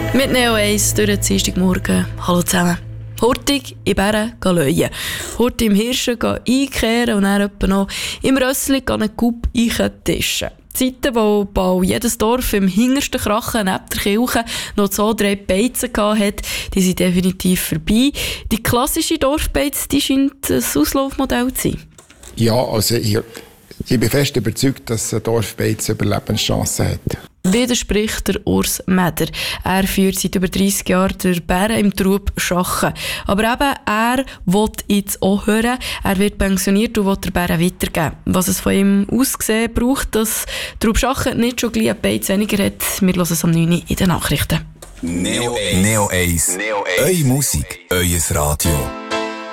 Mit Neo 1 durch den Dienstagmorgen. Hallo zusammen. Hurtig in Bären gehen. Hurtig im Hirschen einkehren und dann etwa noch im Rössli einen Coup eintischen. Zeiten, wo bald jedes Dorf im hintersten Krachen neben der Kirche noch 2-3 Beizen hatte, die sind definitiv vorbei. Die klassische Dorfbeiz, die scheint ein Auslaufmodell zu sein. Ja, also ich bin fest überzeugt, dass ein Dorfbeiz Überlebenschancen hat. Widerspricht der Urs Meder. Er führt seit über 30 Jahren den Bären im Trub Schachen. Aber eben, er will jetzt auch hören. Er wird pensioniert und will den Bären weitergeben. Was es von ihm ausgesehen braucht, dass Trub Schachen nicht schon gleich ein Beiz weniger hat. Wir hören es am 9 Uhr in den Nachrichten. Neo 1. Eure Musik, euer Radio.